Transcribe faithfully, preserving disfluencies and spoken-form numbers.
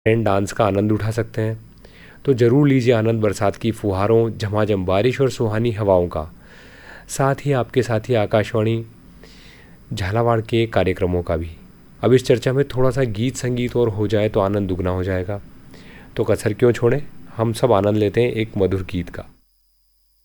Rain dance का आनंद उठा सकते हैं। तो ज़रूर लीजिए आनंद बरसात की फुहारों, झमाझम बारिश और सुहानी हवाओं का। साथ ही आपके साथ ही आकाशवाणी झालावाड़ के कार्यक्रमों का भी। अब इस चर्चा में थोड़ा सा गीत संगीत और हो जाए तो आनंद दुगना हो जाएगा। तो कसर क्यों छोड़ें, हम सब आनंद लेते हैं एक मधुर गीत का।